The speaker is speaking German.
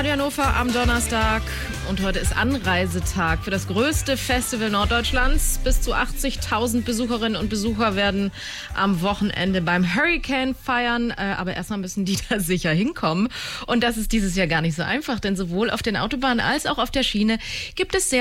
Radio Hannover am Donnerstag und heute ist Anreisetag für das größte Festival Norddeutschlands. Bis zu 80.000 Besucherinnen und Besucher werden am Wochenende beim Hurricane feiern, aber erstmal müssen die da sicher hinkommen und das ist dieses Jahr gar nicht so einfach, denn sowohl auf den Autobahnen als auch auf der Schiene gibt es sehr